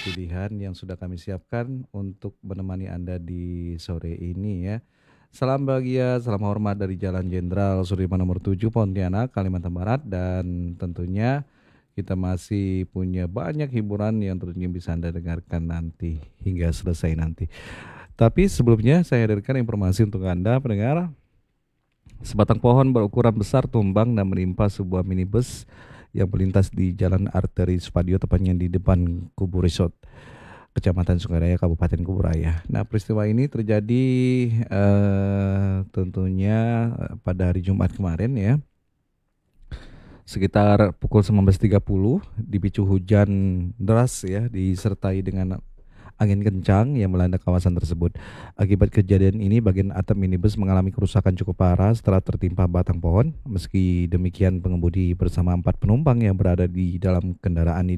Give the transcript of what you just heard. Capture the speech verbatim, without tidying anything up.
pilihan yang sudah kami siapkan untuk menemani Anda di sore ini ya. Salam bahagia, salam hormat dari Jalan Jenderal Sudirman nomor tujuh Pontianak, Kalimantan Barat dan tentunya kita masih punya banyak hiburan yang tentunya bisa Anda dengarkan nanti hingga selesai nanti. Tapi sebelumnya saya hadirkan informasi untuk Anda pendengar. Sebatang pohon berukuran besar tumbang dan menimpa sebuah minibus yang melintas di Jalan Arteri Supadio, tepatnya di depan Kubu Resort, Kecamatan Sungaraya, Kabupaten Kuburaya. Nah, peristiwa ini terjadi eh, tentunya eh, pada hari Jumat kemarin ya, sekitar pukul sembilan belas tiga puluh, dipicu hujan deras ya, disertai dengan angin kencang yang melanda kawasan tersebut. Akibat kejadian ini, bagian atap minibus mengalami kerusakan cukup parah setelah tertimpa batang pohon. Meski demikian, pengemudi bersama empat penumpang yang berada di dalam kendaraan ini